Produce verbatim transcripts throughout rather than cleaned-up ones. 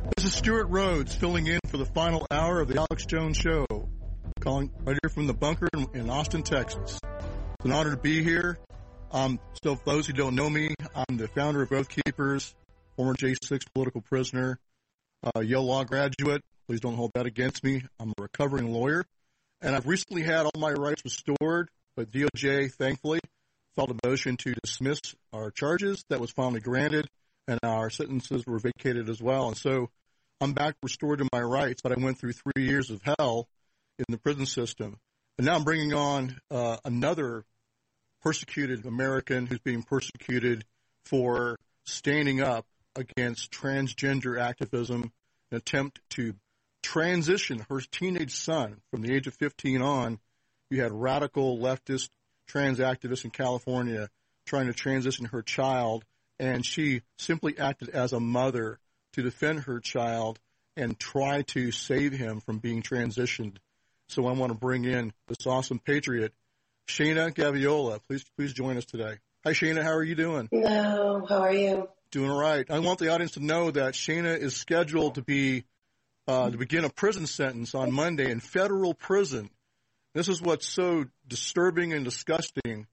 This is Stuart Rhodes filling in for the final hour of the Alex Jones Show, calling right here from the bunker in, in Austin, Texas. It's an honor to be here. Um, so for those who don't know me, I'm the founder of Oath Keepers, former J six political prisoner, uh, Yale Law graduate. Please don't hold that against me. I'm a recovering lawyer, and I've recently had all my rights restored, but D O J, thankfully, filed a motion to dismiss our charges. That was finally granted, and our sentences were vacated as well. And so I'm back restored to my rights, but I went through three years of hell in the prison system. And now I'm bringing on uh, another persecuted American who's being persecuted for standing up against transgender activism, an attempt to transition her teenage son from the age of fifteen on. You had radical leftist trans activists in California trying to transition her child, and she simply acted as a mother to defend her child and try to save him from being transitioned. So I want to bring in this awesome patriot, Shayna Gaviola. Please, please join us today. Hi, Shayna. How are you doing? Hello. How are you? Doing all right. I want the audience to know that Shayna is scheduled to be uh, to begin a prison sentence on Monday in federal prison. This is what's so disturbing and disgusting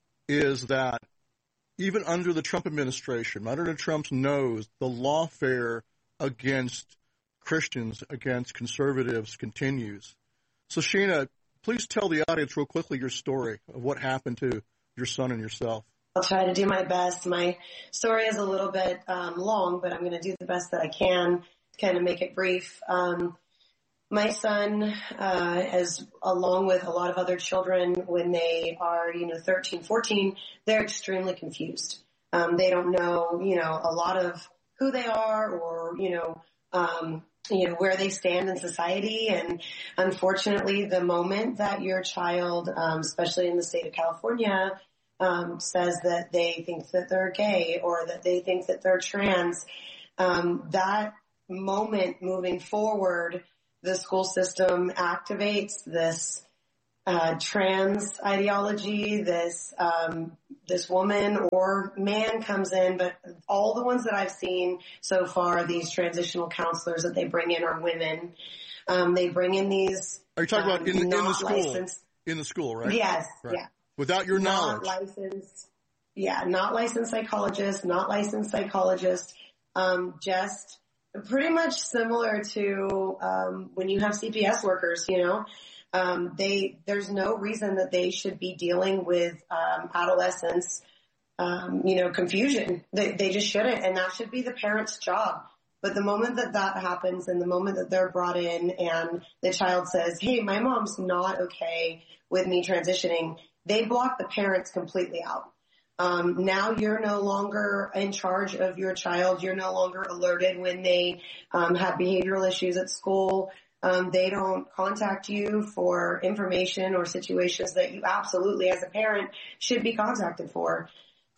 is that even under the Trump administration, under Trump's nose, the lawfare against Christians, against conservatives continues. So, Shayna, please tell the audience real quickly your story of what happened to your son and yourself. I'll try to do my best. My story is a little bit um, long, but I'm going to do the best that I can to kind of make it brief. Um, my son, uh, as along with a lot of other children, when they are, you know, thirteen, fourteen, they're extremely confused. Um, they don't know, you know, a lot of who they are or, you know, um, you know, where they stand in society. And unfortunately, the moment that your child, um, especially in the state of California, um, says that they think that they're gay or that they think that they're trans, um, that moment moving forward, the school system activates this uh, trans ideology, this um, this woman or man comes in, but all the ones that I've seen so far, these transitional counselors that they bring in are women. Um, they bring in these. Are you talking um, about in, in the school? Licensed, in the school, right? Yes, right. yeah. Without your knowledge. Not licensed, yeah, not licensed psychologists, not licensed psychologists, um, just pretty much similar to um, when you have C P S workers, you know. Um, they, there's no reason that they should be dealing with, um, adolescents, um, you know, confusion. They, they just shouldn't. And that should be the parent's job. But the moment that that happens and the moment that they're brought in and the child says, hey, my mom's not okay with me transitioning, they block the parents completely out. Um, now you're no longer in charge of your child. You're no longer alerted when they, um, have behavioral issues at school. Um, they don't contact you for information or situations that you absolutely, as a parent, should be contacted for.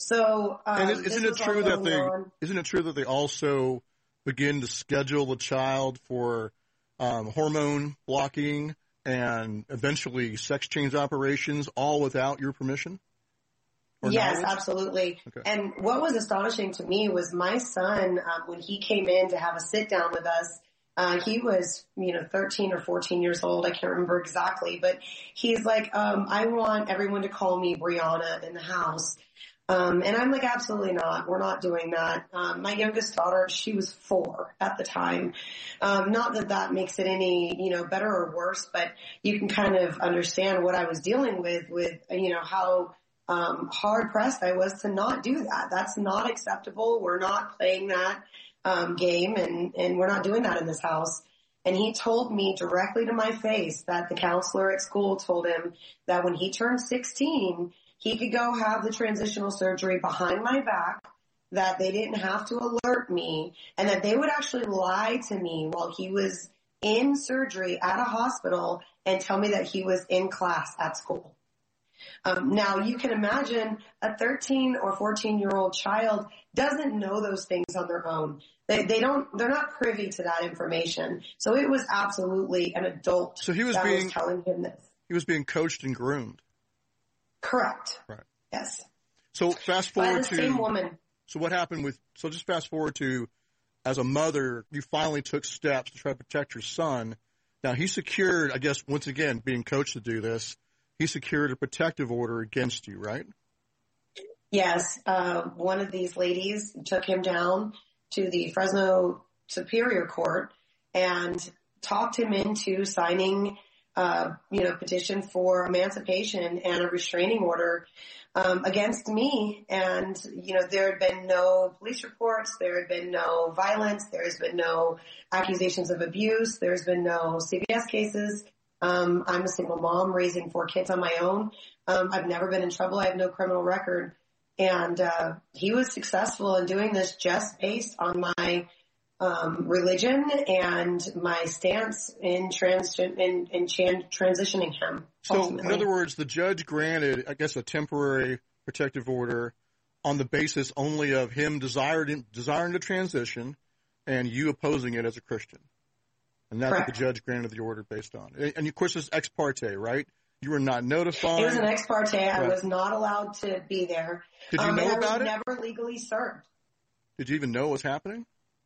So, um, and isn't it true that they on. isn't it true that they also begin to schedule the child for um, hormone blocking and eventually sex change operations, all without your permission? Yes, knowledge? Absolutely. Okay. And what was astonishing to me was my son, um, when he came in to have a sit down with us. Uh, he was, you know, thirteen or fourteen years old. I can't remember exactly, but he's like, um, I want everyone to call me Brianna in the house. Um, and I'm like, absolutely not. We're not doing that. Um, my youngest daughter, she was four at the time. Um, not that that makes it any, you know, better or worse, but you can kind of understand what I was dealing with, with, you know, how, um, hard pressed I was to not do that. That's not acceptable. We're not playing that. Um, game and, and we're not doing that in this house. And he told me directly to my face that the counselor at school told him that when he turned sixteen, he could go have the transitional surgery behind my back, that they didn't have to alert me, and that they would actually lie to me while he was in surgery at a hospital and tell me that he was in class at school. Um, now you can imagine a thirteen or fourteen year old child doesn't know those things on their own. They, they don't, they're not privy to that information. So it was absolutely an adult so he was that being, was telling him this. He was being coached and groomed. Correct. Right. Yes. So fast forward By the to, same woman. So what happened with, so just fast forward to as a mother, you finally took steps to try to protect your son. Now, he secured, I guess, once again, being coached to do this, he secured a protective order against you, right? Yes. Uh, one of these ladies took him down to the Fresno Superior Court and talked him into signing, uh, you know, petition for emancipation and a restraining order um, against me. And, you know, there had been no police reports. There had been no violence. There has been no accusations of abuse. There's been no C B S cases. Um, I'm a single mom raising four kids on my own. Um, I've never been in trouble. I have no criminal record. And uh, he was successful in doing this just based on my um, religion and my stance in trans in, in tran- transitioning him. So, ultimately. in other words, the judge granted, I guess, a temporary protective order on the basis only of him desiring desiring to transition and you opposing it as a Christian. And that's Correct. what the judge granted the order based on. And, of course, it's ex parte, right? You were not notified. It was an ex parte. I Right. was not allowed to be there. Did you um, know and about I was it? never legally served. Did you even know what was happening?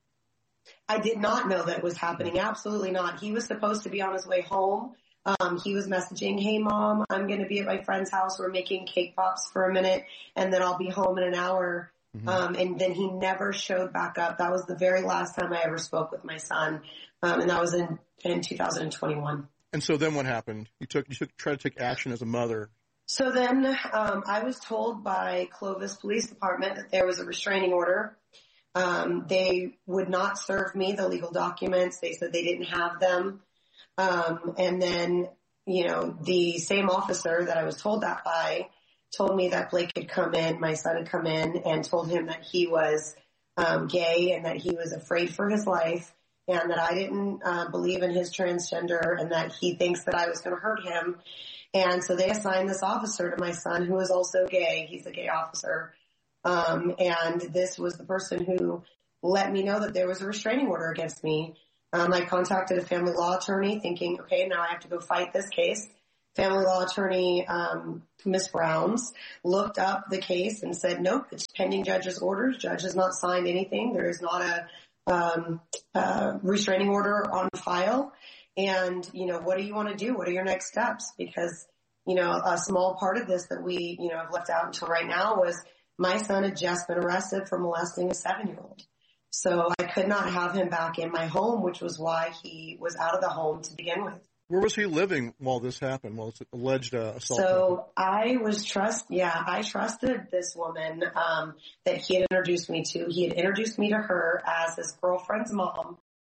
I did not know that it was happening. Absolutely not. He was supposed to be on his way home. Um, he was messaging, "Hey mom, I'm going to be at my friend's house. We're making cake pops for a minute and then I'll be home in an hour." Mm-hmm. Um, and then he never showed back up. That was the very last time I ever spoke with my son. Um, and that was in, in two thousand twenty-one. And so then what happened? You took, you took, tried to take action as a mother. So then, um, I was told by Clovis Police Department that there was a restraining order. Um, they would not serve me the legal documents. They said they didn't have them. Um, and then, you know, the same officer that I was told that by told me that Blake had come in, my son had come in and told him that he was, um, gay and that he was afraid for his life and that I didn't, uh, believe in his transgender and that he thinks that I was going to hurt him. And so they assigned this officer to my son who is also gay. He's a gay officer. Um, and this was the person who let me know that there was a restraining order against me. Um, I contacted a family law attorney thinking, okay, now I have to go fight this case. Family law attorney, um, Miss Browns looked up the case and said, nope, it's pending judge's orders. Judge has not signed anything. There is not a, um, uh, restraining order on file. And, you know, what do you want to do? What are your next steps? Because, you know, a small part of this that we, you know, have left out until right now was my son had just been arrested for molesting a seven-year-old. So I could not have him back in my home, which was why he was out of the home to begin with. Where was he living while this happened, while this alleged uh, assault happened? So I was trust, yeah, I trusted this woman um, that he had introduced me to. He had introduced me to her as his girlfriend's mom.